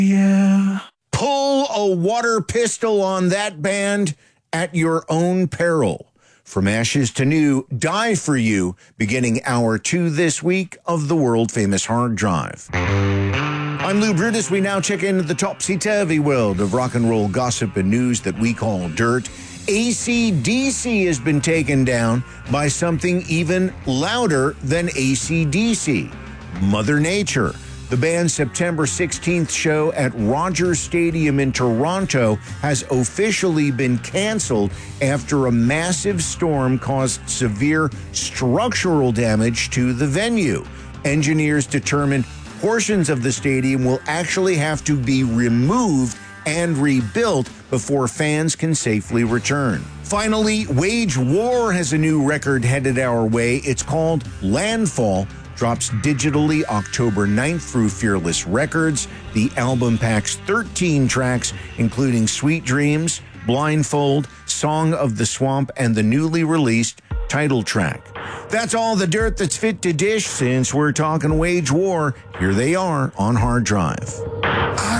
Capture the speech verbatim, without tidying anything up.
Yeah. Pull a water pistol on that band at your own peril. From ashes to new, Die For You, beginning hour two this week of the world-famous Hard Drive. I'm Lou Brutus. We now check into the topsy-turvy world of rock and roll gossip and news that we call dirt. A C D C has been taken down by something even louder than A C D C, Mother Nature. The band's September sixteenth show at Rogers Stadium in Toronto has officially been canceled after a massive storm caused severe structural damage to the venue. Engineers determined portions of the stadium will actually have to be removed and rebuilt before fans can safely return. Finally, Wage War has a new record headed our way. It's called Landfall. Drops digitally October ninth through Fearless Records. The album packs thirteen tracks, including Sweet Dreams, Blindfold, Song of the Swamp, and the newly released title track. That's all the dirt that's fit to dish. Since we're talking Wage War, here they are on Hard Drive.